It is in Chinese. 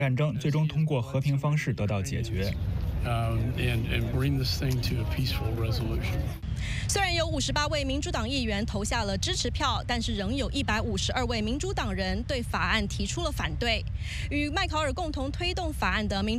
战争最终通过和平方式得到解决。 And bring this thing to a peaceful resolution. 虽然有58位民主党议员投下了支持票，但是仍有152位民主党人对法案提出了反对。与麦考尔共同推动法案的民